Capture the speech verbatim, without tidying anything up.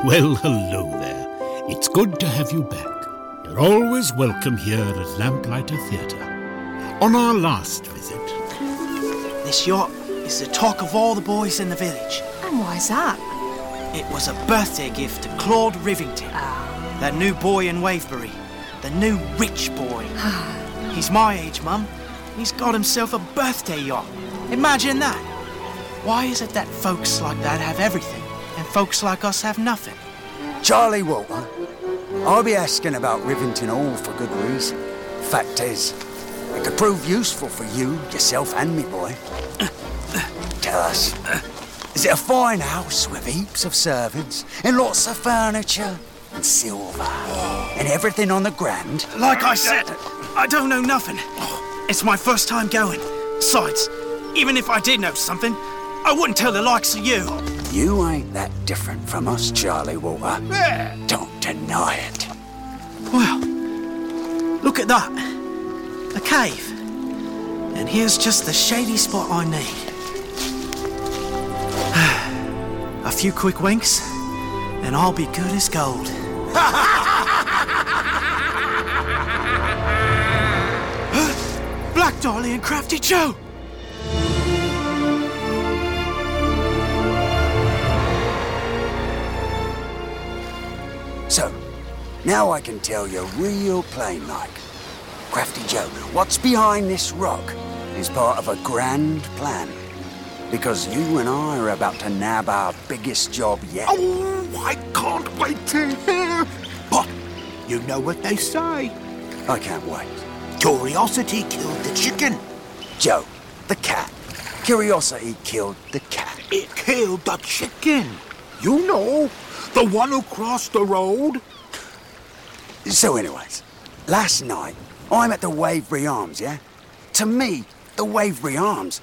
Well, hello there. It's good to have you back. You're always welcome here at Lamplighter Theatre. On our last visit... This yacht is the talk of all the boys in the village. And why's that? It was a birthday gift to Claude Rivington, Oh. that new boy in Wavebury, the new rich boy. He's my age, Mum. He's got himself a birthday yacht. Imagine that. Why is it that folks like that have everything and folks like us have nothing? Charlie Walter, I'll be asking about Rivington Hall for good reason. Fact is, it could prove useful for you, yourself and me boy. Tell us, is it a fine house with heaps of servants and lots of furniture and silver and everything on the grand? Like I said, I don't know nothing. It's my first time going. Besides, even if I did know something, I wouldn't tell the likes of you. You ain't that different from us, Charlie Walter. Don't deny it. Well, look at that. A cave. And here's just the shady spot I need. A few quick winks, and I'll be good as gold. Black Dolly and Crafty Joe! So, now I can tell you real plain like. Crafty Joe, what's behind this rock is part of a grand plan. Because you and I are about to nab our biggest job yet. Oh, I can't wait to hear. But you know what they say. I can't wait. Curiosity killed the chicken. Joe, the cat. Curiosity killed the cat. It killed the chicken. You know, the one who crossed the road. So anyways, last night, I'm at the Wavebury Arms, yeah? To me, the Wavebury Arms